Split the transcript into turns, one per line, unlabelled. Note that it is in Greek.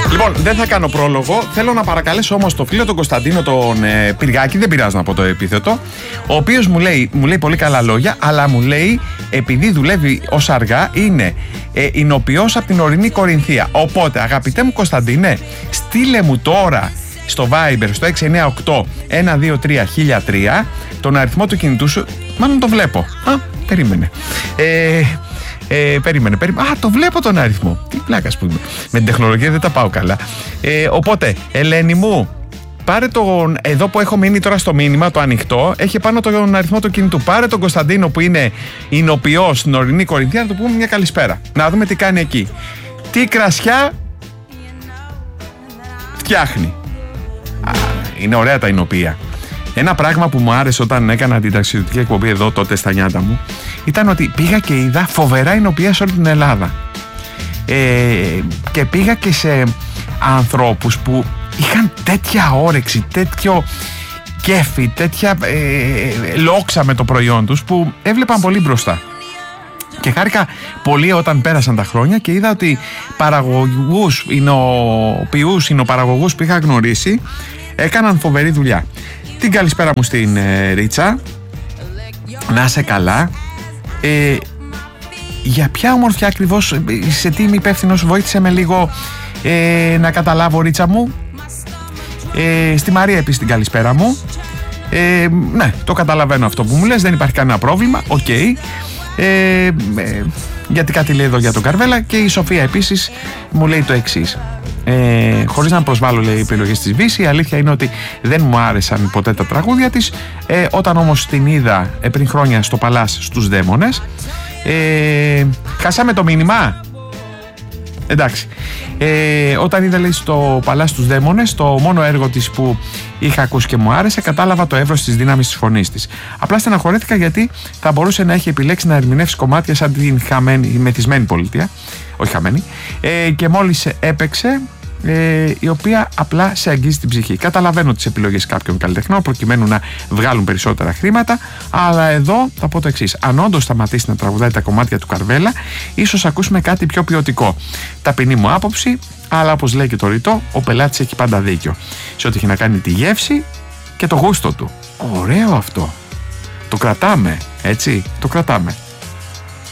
Λοιπόν, δεν θα κάνω πρόλογο. Θέλω να παρακαλέσω όμως το φίλο τον Κωνσταντίνο τον Πυργάκη, δεν πειράζει να πω το επίθετο, ο οποίος μου λέει πολύ καλά λόγια, αλλά μου λέει, επειδή δουλεύει ως αργά, είναι εινοποιός από την ορεινή Κορινθία. Οπότε, αγαπητέ μου Κωνσταντίνε, στείλε μου τώρα στο Viber, στο 698-123-1003, τον αριθμό του κινητού σου. Μάλλον το βλέπω. Περίμενε. Περίμενε. Το βλέπω τον αριθμό. Τι πλάκας που είμαι. Με την τεχνολογία δεν τα πάω καλά. Οπότε, Ελένη μου, πάρε τον. Εδώ που έχω μείνει τώρα στο μήνυμα, το ανοιχτό, έχει πάνω τον αριθμό του κινητού. Πάρε τον Κωνσταντίνο που είναι εινοποιός στην ορεινή Κορινθία, να του πούμε μια καλησπέρα. Να δούμε τι κάνει εκεί. Τι κρασιά φτιάχνει. Είναι ωραία τα εινοπία. Ένα πράγμα που μου άρεσε όταν έκανα την ταξιδιωτική εκπομπή εδώ τότε στα νιάτα μου ήταν ότι πήγα και είδα φοβερά εινοπία σε όλη την Ελλάδα. Και πήγα και σε ανθρώπους που είχαν τέτοια όρεξη, τέτοιο κέφι, τέτοια λόξα με το προϊόν τους που έβλεπαν πολύ μπροστά. Και χάρηκα πολύ όταν πέρασαν τα χρόνια και είδα ότι παραγωγούς, εινοπαραγωγούς που είχα γνωρίσει έκαναν φοβερή δουλειά. Την καλησπέρα μου στην Ρίτσα. Να είσαι καλά. Για ποια ομορφιά ακριβώς, σε τι είμαι υπεύθυνος, βοήθησε με λίγο να καταλάβω, Ρίτσα μου. Στη Μαρία επίσης την καλησπέρα μου. Ναι, το καταλαβαίνω αυτό που μου λες, δεν υπάρχει κανένα πρόβλημα. Οκ. Γιατί κάτι λέει εδώ για τον Καρβέλα. Και η Σοφία επίσης μου λέει το εξής. Χωρίς να προσβάλλω, λέει, επιλογές της Βύση, η αλήθεια είναι ότι δεν μου άρεσαν ποτέ τα τραγούδια της. Όταν όμως την είδα πριν χρόνια στο Παλάς στους Δαίμονες, χάσαμε το μήνυμα. Εντάξει. Όταν είδα, λέει, στο Παλάς στους Δαίμονες, το μόνο έργο της που είχα ακούσει και μου άρεσε, κατάλαβα το εύρος της δύναμης της φωνής της. Απλά στεναχωρέθηκα γιατί θα μπορούσε να έχει επιλέξει να ερμηνεύσει κομμάτια σαν την μεθυσμένη πολιτεία. Όχι χαμένη. Και μόλις έπαιξε, η οποία απλά σε αγγίζει την ψυχή. Καταλαβαίνω τις επιλογές κάποιων καλλιτεχνών προκειμένου να βγάλουν περισσότερα χρήματα, αλλά εδώ θα πω το εξής. Αν όντως σταματήσει να τραγουδάει τα κομμάτια του Καρβέλα, ίσως ακούσουμε κάτι πιο ποιοτικό. Ταπεινή μου άποψη, αλλά όπως λέει και το ρητό, ο πελάτης έχει πάντα δίκιο. Σε ό,τι έχει να κάνει τη γεύση και το γούστο του. Ωραίο αυτό. Το κρατάμε, έτσι, το κρατάμε.